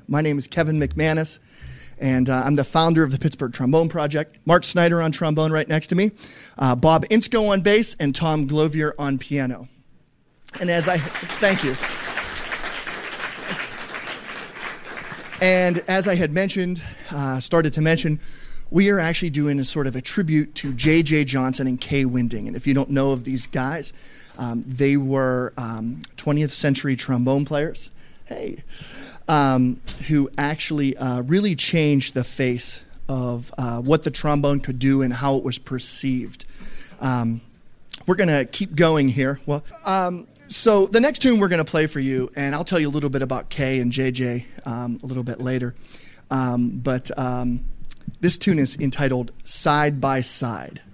My name is Kevin McManus, and I'm the founder of the Pittsburgh Trombone Project. Mark Snyder on trombone right next to me, Bob Insko on bass, and Tom Glovier on piano. And thank you. And as I had started to mention, we are actually doing a sort of a tribute to J.J. Johnson and Kay Winding. And if you don't know of these guys, they were 20th century trombone players, who actually really changed the face of what the trombone could do and how it was perceived. We're going to keep going here. So the next tune we're going to play for you, and I'll tell you a little bit about Kay and JJ a little bit later, but this tune is entitled Side by Side.